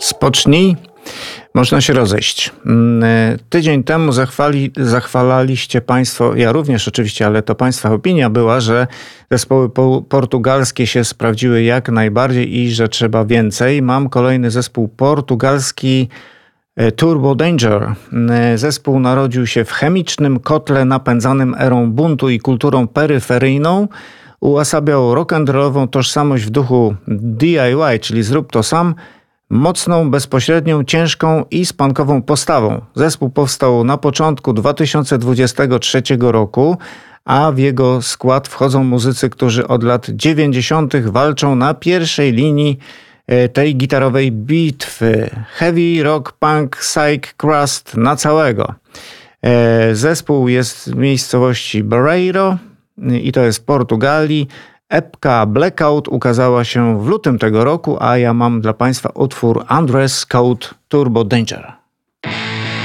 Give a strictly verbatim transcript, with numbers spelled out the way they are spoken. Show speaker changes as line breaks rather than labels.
Spocznij, można się rozejść. Tydzień temu zachwali, zachwalaliście Państwo, ja również oczywiście, ale to Państwa opinia była, że zespoły po, portugalskie się sprawdziły jak najbardziej i że trzeba więcej. Mam kolejny zespół portugalski, Turbo Danger. Zespół narodził się w chemicznym kotle napędzanym erą buntu i kulturą peryferyjną. Uosabiał rock'n'rollową tożsamość w duchu D I Y, czyli zrób to sam, mocną, bezpośrednią, ciężką i spunkową postawą. Zespół powstał na początku dwa tysiące dwudziestego trzeciego roku, a w jego skład wchodzą muzycy, którzy od lat dziewięćdziesiątych walczą na pierwszej linii tej gitarowej bitwy. Heavy, rock, punk, psych, crust na całego. Zespół jest z miejscowości Barreiro i to jest w Portugalii. Epka Blackout ukazała się w lutym tego roku, a ja mam dla Państwa utwór Undress Code Turbo Danger.